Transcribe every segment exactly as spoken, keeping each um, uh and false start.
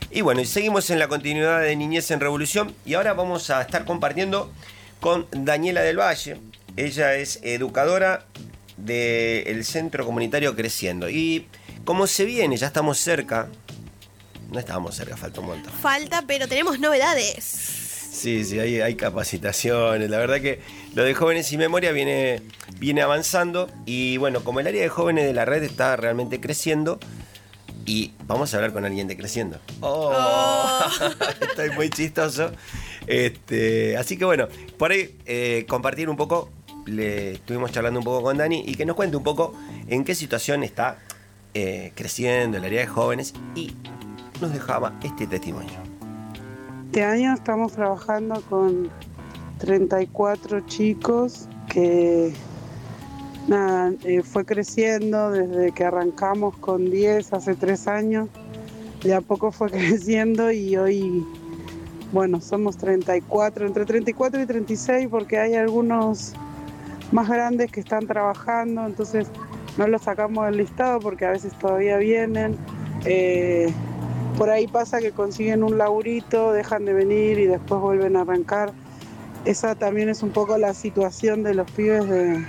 Y bueno, y seguimos en la continuidad de Niñez en Revolución y ahora vamos a estar compartiendo con Daniela del Valle. Ella es educadora del Centro Comunitario Creciendo. Y como se viene, ya estamos cerca. No estábamos cerca, falta un montón. Falta, pero tenemos novedades. Sí, sí, hay, hay capacitaciones. La verdad que lo de Jóvenes y Memoria viene, viene avanzando. Y bueno, como el área de jóvenes de la red está realmente creciendo, y vamos a hablar con alguien de Creciendo. ¡Oh! oh. Estoy muy chistoso. Este, así que bueno, por ahí eh, compartir un poco. Le estuvimos charlando un poco con Dani y que nos cuente un poco en qué situación está eh, creciendo el área de jóvenes, y nos dejaba este testimonio. Este año estamos trabajando con treinta y cuatro chicos que nada, eh, fue creciendo desde que arrancamos con diez hace tres años. De a poco fue creciendo y hoy, bueno, somos treinta y cuatro, entre treinta y cuatro y treinta y seis, porque hay algunos más grandes que están trabajando, entonces no los sacamos del listado porque a veces todavía vienen. Eh, por ahí pasa que consiguen un laburito, dejan de venir y después vuelven a arrancar. Esa también es un poco la situación de los pibes de,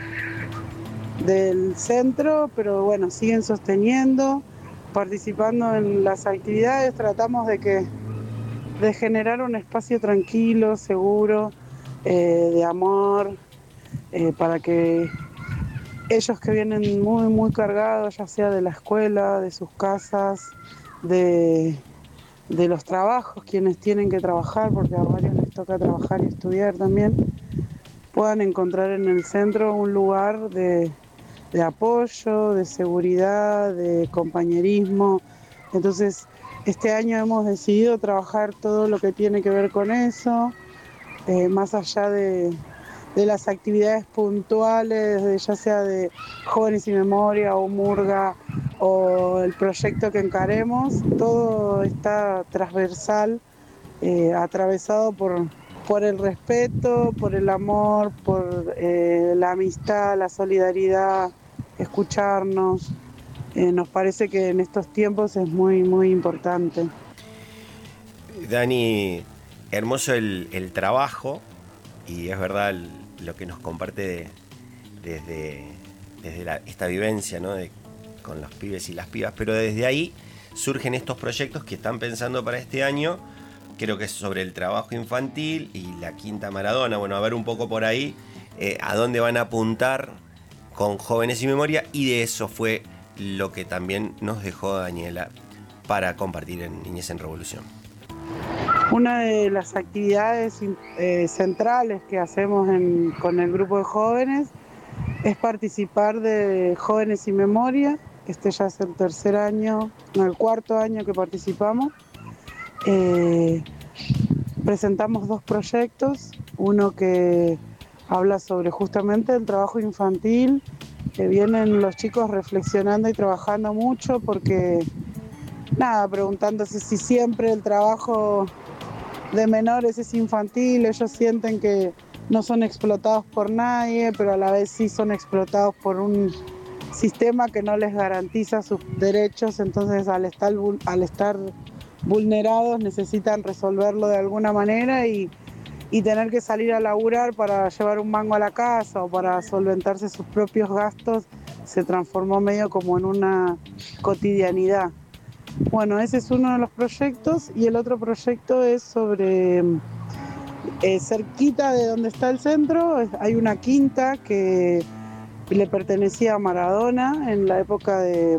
del centro, pero bueno, siguen sosteniendo, participando en las actividades. Tratamos de que de generar un espacio tranquilo, seguro, eh, de amor, Eh, para que ellos que vienen muy muy cargados, ya sea de la escuela, de sus casas, de, de los trabajos, quienes tienen que trabajar, porque a varios les toca trabajar y estudiar también, puedan encontrar en el centro un lugar de, de apoyo, de seguridad, de compañerismo. Entonces, este año hemos decidido trabajar todo lo que tiene que ver con eso, eh, más allá de de las actividades puntuales, de, ya sea de Jóvenes y Memoria o Murga o el proyecto que encaremos, todo está transversal, eh, atravesado por, por el respeto, por el amor, por eh, la amistad, la solidaridad, escucharnos. Eh, nos parece que en estos tiempos es muy, muy importante. Dani, hermoso el, el trabajo, y es verdad el, lo que nos comparte de, desde, desde la, esta vivencia, ¿no? de, con los pibes y las pibas, pero desde ahí surgen estos proyectos que están pensando para este año. Creo que es sobre el trabajo infantil y la Quinta Maradona. Bueno, a ver un poco por ahí eh, a dónde van a apuntar con Jóvenes y Memoria, y de eso fue lo que también nos dejó Daniela para compartir en Niñez en Revolución. Una de las actividades eh, centrales que hacemos en, con el grupo de jóvenes es participar de Jóvenes y Memoria. Este ya es el tercer año, no, el cuarto año que participamos. Eh, presentamos dos proyectos, uno que habla sobre justamente el trabajo infantil, que vienen los chicos reflexionando y trabajando mucho porque, nada, preguntándose si siempre el trabajo de menores es infantil. Ellos sienten que no son explotados por nadie, pero a la vez sí son explotados por un sistema que no les garantiza sus derechos. Entonces al estar, al estar vulnerados necesitan resolverlo de alguna manera y, y tener que salir a laburar para llevar un mango a la casa o para solventarse sus propios gastos se transformó medio como en una cotidianidad. Bueno, ese es uno de los proyectos, y el otro proyecto es sobre, eh, cerquita de donde está el centro, hay una quinta que le pertenecía a Maradona en la época de,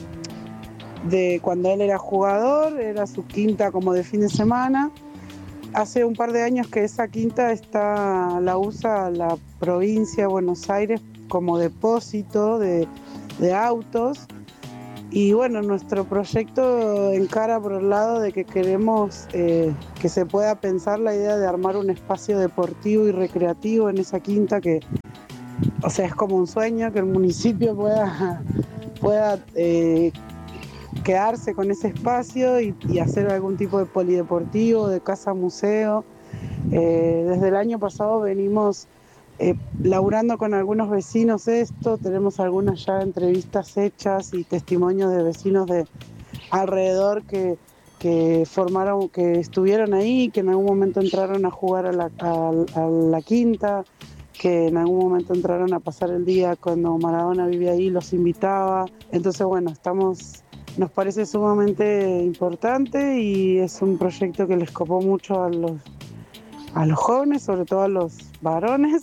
de cuando él era jugador, era su quinta como de fin de semana. Hace un par de años que esa quinta está, la usa la provincia de Buenos Aires como depósito de, de autos. Y bueno, nuestro proyecto encara por el lado de que queremos eh, que se pueda pensar la idea de armar un espacio deportivo y recreativo en esa quinta, que, o sea, es como un sueño que el municipio pueda, pueda eh, quedarse con ese espacio y, y hacer algún tipo de polideportivo, de casa museo. Eh, desde el año pasado venimos Eh, laburando con algunos vecinos esto, tenemos algunas ya entrevistas hechas y testimonios de vecinos de alrededor que que formaron, que estuvieron ahí, que en algún momento entraron a jugar a la, a, a la quinta, que en algún momento entraron a pasar el día cuando Maradona vivía ahí, los invitaba. Entonces, bueno, estamos, nos parece sumamente importante y es un proyecto que les copó mucho a los, a los jóvenes, sobre todo a los varones.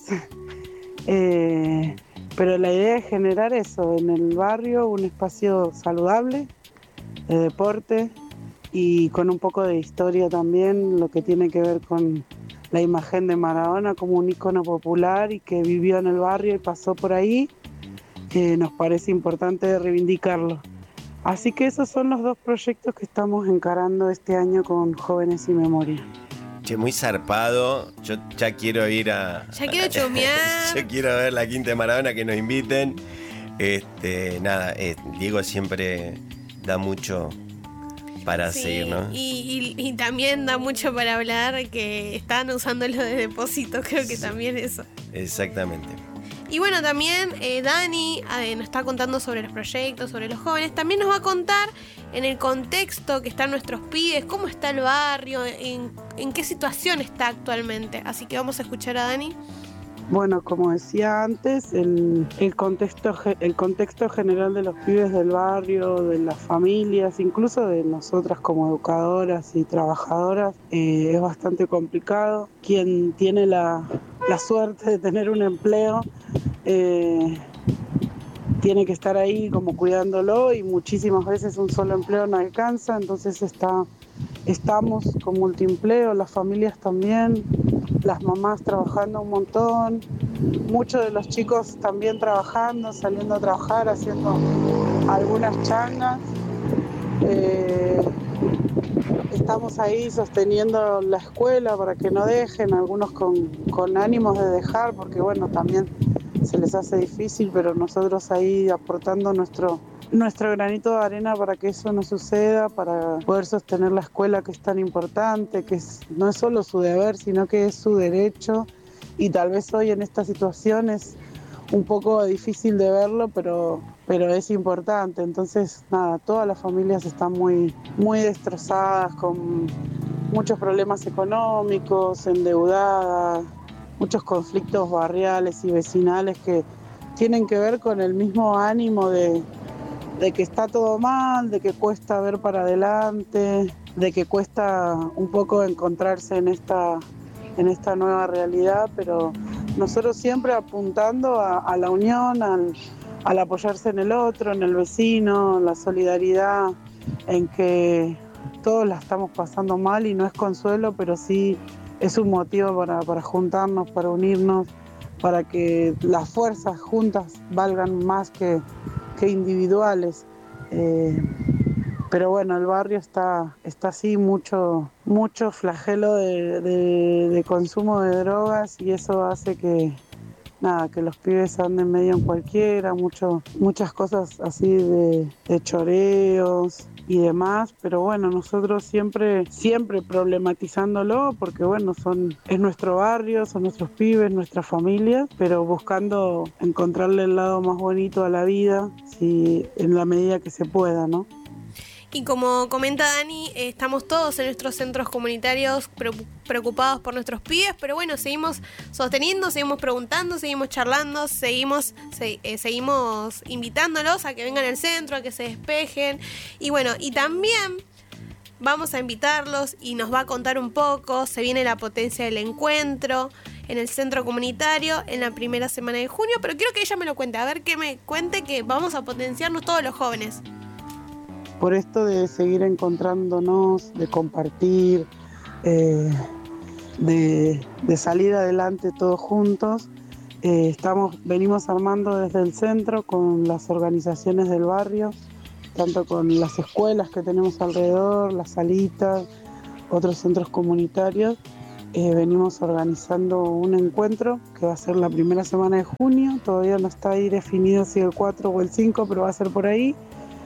eh, pero la idea es generar eso, en el barrio, un espacio saludable, de deporte y con un poco de historia también, lo que tiene que ver con la imagen de Maradona como un ícono popular y que vivió en el barrio y pasó por ahí, eh, nos parece importante reivindicarlo. Así que esos son los dos proyectos que estamos encarando este año con Jóvenes y Memoria. Che, muy zarpado. Yo ya quiero ir a... Ya quiero chumear. Yo quiero ver la Quinta de Maradona, que nos inviten. Este, nada, eh, Diego siempre da mucho para Sí, seguir, ¿no? Y, y, y también da mucho para hablar que están usando lo de depósito, creo que Sí. también eso. Exactamente. Y bueno, también eh, Dani eh, nos está contando sobre los proyectos, sobre los jóvenes. También nos va a contar en el contexto que están nuestros pibes, cómo está el barrio, en, en qué situación está actualmente. Así que vamos a escuchar a Dani. Bueno, como decía antes, el, el, contexto, el contexto general de los pibes del barrio, de las familias, incluso de nosotras como educadoras y trabajadoras, eh, es bastante complicado. Quien tiene la, la suerte de tener un empleo eh, tiene que estar ahí como cuidándolo y muchísimas veces un solo empleo no alcanza, entonces está, estamos con multiempleo, las familias también. Las mamás trabajando un montón, muchos de los chicos también trabajando, saliendo a trabajar, haciendo algunas changas. Eh, estamos ahí sosteniendo la escuela para que no dejen, algunos con, con ánimos de dejar, porque bueno, también se les hace difícil, pero nosotros ahí aportando nuestro... nuestro granito de arena para que eso no suceda, para poder sostener la escuela que es tan importante, que es, no es solo su deber, sino que es su derecho y tal vez hoy en esta situación es un poco difícil de verlo, pero, pero es importante. Entonces, nada, todas las familias están muy, muy destrozadas, con muchos problemas económicos, endeudadas, muchos conflictos barriales y vecinales que tienen que ver con el mismo ánimo de de que está todo mal, de que cuesta ver para adelante, de que cuesta un poco encontrarse en esta, en esta nueva realidad, pero nosotros siempre apuntando a, a la unión, al, al apoyarse en el otro, en el vecino, la solidaridad, en que todos la estamos pasando mal y no es consuelo, pero sí es un motivo para, para juntarnos, para unirnos, para que las fuerzas juntas valgan más que que individuales, eh, pero bueno, el barrio está, está así, mucho, mucho flagelo de, de, de consumo de drogas y eso hace que, nada, que los pibes anden medio en cualquiera, mucho, muchas cosas así de, de choreos y demás, pero bueno, nosotros siempre, siempre problematizándolo, porque bueno, son, es nuestro barrio, son nuestros pibes, nuestra familia, pero buscando encontrarle el lado más bonito a la vida, si, en la medida que se pueda, ¿no? Y como comenta Dani, eh, estamos todos en nuestros centros comunitarios pre- preocupados por nuestros pibes, pero bueno, seguimos sosteniendo, seguimos preguntando, seguimos charlando, seguimos, se, eh, seguimos invitándolos a que vengan al centro, a que se despejen. Y bueno, y también vamos a invitarlos y nos va a contar un poco, se viene la potencia del encuentro en el centro comunitario en la primera semana de junio, pero quiero que ella me lo cuente, a ver que me cuente que vamos a potenciarnos todos los jóvenes. Por esto de seguir encontrándonos, de compartir, eh, de, de salir adelante todos juntos, eh, estamos, venimos armando desde el centro con las organizaciones del barrio, tanto con las escuelas que tenemos alrededor, las salitas, otros centros comunitarios. Eh, venimos organizando un encuentro que va a ser la primera semana de junio, todavía no está ahí definido si el cuatro o el cinco, pero va a ser por ahí.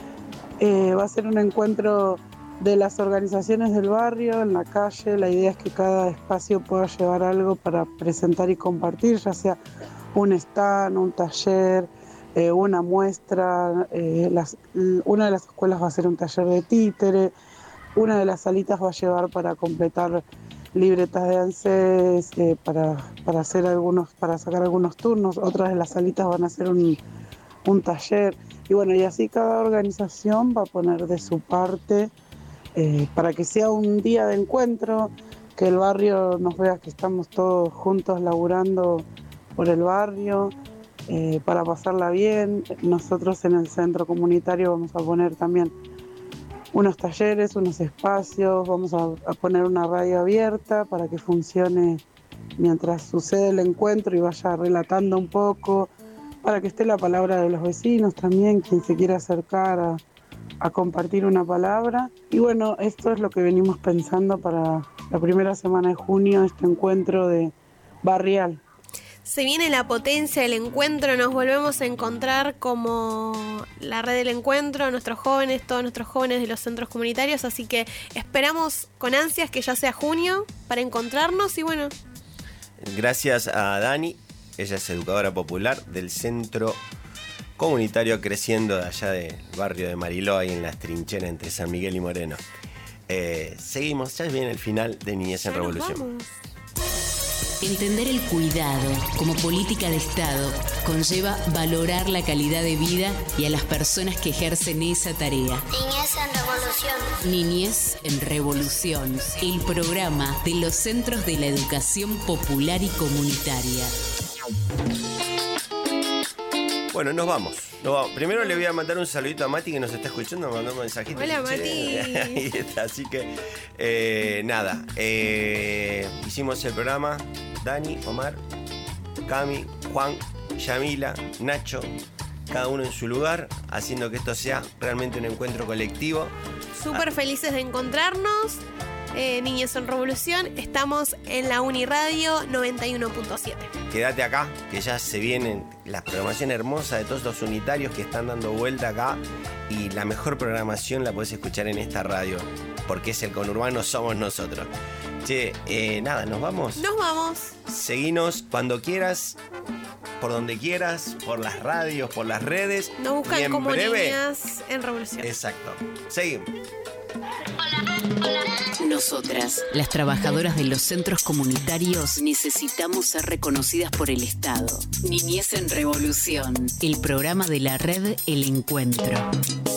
Eh, va a ser un encuentro de las organizaciones del barrio, en la calle. La idea es que cada espacio pueda llevar algo para presentar y compartir, ya sea un stand, un taller, eh, una muestra. Eh, las, una de las escuelas va a ser un taller de títere. Una de las salitas va a llevar para completar libretas de ANSES, eh, para, para hacer algunos, para sacar algunos turnos. Otras de las salitas van a hacer un, un taller. Y bueno, y así cada organización va a poner de su parte eh, para que sea un día de encuentro, que el barrio nos vea que estamos todos juntos laburando por el barrio, eh, para pasarla bien. Nosotros en el centro comunitario vamos a poner también unos talleres, unos espacios, vamos a, a poner una radio abierta para que funcione mientras sucede el encuentro y vaya relatando un poco, para que esté la palabra de los vecinos también, quien se quiera acercar a, a compartir una palabra. Y bueno, esto es lo que venimos pensando para la primera semana de junio, este encuentro de barrial. Se viene la potencia del encuentro, nos volvemos a encontrar como la red del encuentro, nuestros jóvenes, todos nuestros jóvenes de los centros comunitarios, así que esperamos con ansias que ya sea junio para encontrarnos y bueno. Gracias a Dani, ella es educadora popular del centro comunitario Creciendo de allá del barrio de Mariló, ahí en las trincheras entre San Miguel y Moreno. Eh, seguimos, ya viene el final de Niñez en Revolución. Entender el cuidado como política de Estado conlleva valorar la calidad de vida y a las personas que ejercen esa tarea. Niñez en Revolución. Niñez en Revolución, el programa de los Centros de la Educación Popular y Comunitaria. Bueno, nos vamos. nos vamos. Primero le voy a mandar un saludito a Mati que nos está escuchando, me mandó un mensajito. Hola, Mati. Ahí está, así que eh, nada, eh, hicimos el programa, Dani, Omar, Cami, Juan, Yamila, Nacho, cada uno en su lugar, haciendo que esto sea realmente un encuentro colectivo. Súper felices de encontrarnos. Eh, Niñez en Revolución, estamos en la Uniradio noventa y uno punto siete. Quédate acá, que ya se vienen la programación hermosa de todos los unitarios que están dando vuelta acá, y la mejor programación la podés escuchar en esta radio, porque es el conurbano, somos nosotros. Che, eh, nada, ¿nos vamos? Nos vamos. Seguinos cuando quieras, por donde quieras, por las radios, por las redes. Nos buscan y en como breve, Niñas en Revolución. Exacto. Seguimos. Nosotras, las trabajadoras de los centros comunitarios, necesitamos ser reconocidas por el Estado. Niñez en Revolución, el programa de la red El Encuentro.